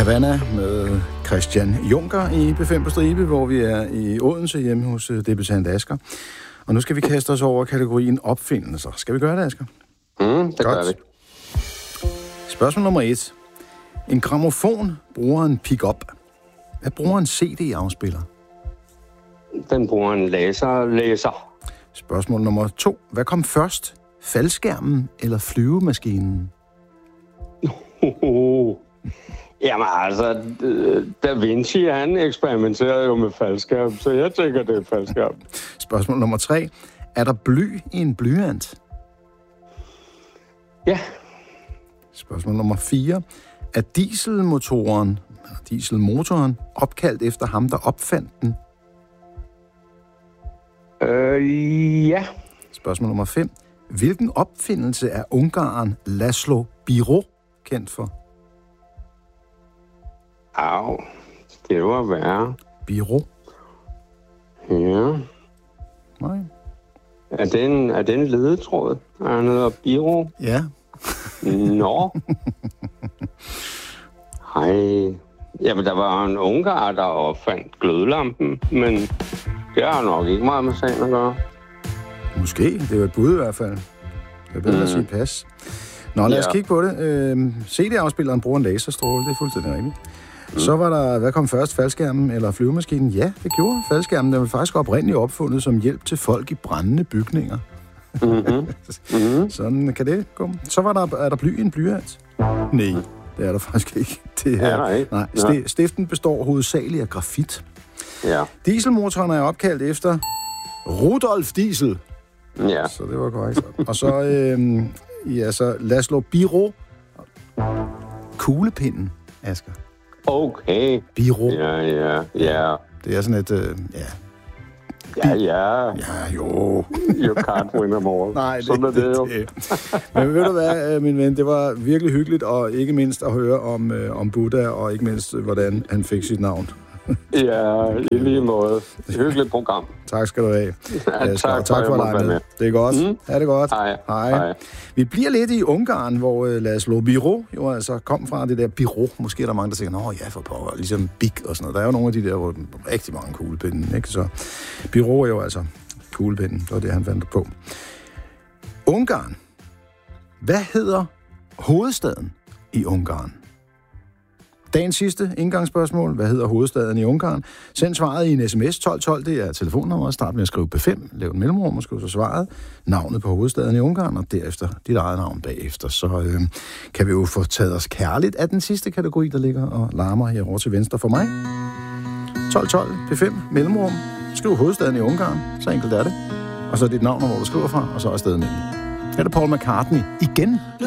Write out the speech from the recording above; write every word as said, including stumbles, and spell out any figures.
Havana med Christian Juncker i B fem på stribe, hvor vi er i Odense hjemme hos debutant Asger. Og nu skal vi kaste os over kategorien opfindelser. Skal vi gøre det, Asger? Mm, det Godt. gør vi. Spørgsmål nummer et. En grammofon bruger en pick-up. Hvad bruger en C D-afspiller? Den bruger en laserlæser. Spørgsmål nummer to. Hvad kom først? Faldskærmen eller flyvemaskinen? Uh, jamen altså, Da Vinci, han eksperimenterede jo med faldskærm, så jeg tænker, det er faldskærm. Spørgsmål nummer tre. Er der bly i en blyant? Ja. Spørgsmål nummer fire. Er dieselmotoren, eller dieselmotoren opkaldt efter ham, der opfandt den? Øh, ja. Spørgsmål nummer fem. Hvilken opfindelse er Ungaren Laszlo Biro kendt for? Au, det var værre. Biro? Ja. Nej. Er det en, er det en ledetråd? Er han hedder Biro? Ja. Nå. Hej. Jamen, der var en ungar, der opfandt glødelampen, men det har nok ikke meget med sagen at gøre. Måske. Det er jo et bud i hvert fald. Det er bedre mm. at sige pas. Nå, lad os ja. kigge på det. Øh, C D-afspilleren bruger en laserstråle. Det er fuldstændig rigtigt. Mm. Så var der, hvad kom først? Faldskærmen eller flyvemaskinen? Ja, det gjorde faldskærmen. Den var faktisk oprindeligt opfundet som hjælp til folk i brændende bygninger. Mm-hmm. Mm-hmm. Sådan kan det gå. Så var der, er der bly i en blyant? Nej, det er der faktisk ikke. Det er der ikke? Nej, st- stiften består hovedsageligt af grafit. Ja. Dieselmotoren er opkaldt efter Rudolf Diesel. Ja. Så det var korrekt. Og så, øh, ja, så Laszlo Biro. Kuglepinden, Asger. Okay. Biro. Ja, ja, ja. Det er sådan et, øh, ja. Ja, ja. Ja, jo. You can't win them all. Nej, det, sådan er det, det jo. Det. Men ved du hvad, min ven, det var virkelig hyggeligt, og ikke mindst at høre om, øh, om Buddha, og ikke mindst, hvordan han fik sit navn. Ja, i lige måde. Hyggeligt program. Tak skal du have. Ja, tak, tak, tak for at dig med. Det er godt. Mm. Ha' det godt. Hej. Hej. Hej. Vi bliver lidt i Ungarn, hvor uh, Laszlo Biro jo altså kom fra det der Biro. Måske er der mange, der siger, nå ja, for pokker, ligesom Big og sådan noget. Der er jo nogle af de der, hvor rigtig mange kuglepinde, ikke? Så Biro er jo altså kuglepinden. Det var det, han fandt på. Ungarn. Hvad hedder hovedstaden i Ungarn? Dagens sidste indgangsspørgsmål. Hvad hedder hovedstaden i Ungarn? Send svaret i en sms tolv tolv. Det er telefonnummeret. Start med at skrive B fem. Lav en mellemrum og skriv så svaret. Navnet på hovedstaden i Ungarn, og derefter dit eget navn bagefter. Så øh, kan vi jo få taget os kærligt af den sidste kategori, der ligger og larmer herovre til venstre for mig. tolv tolv. B fem. Mellemrum. Skriv hovedstaden i Ungarn. Så enkelt er det. Og så dit navn, hvor du skriver fra, og så afsted med den. Her er det Paul McCartney igen.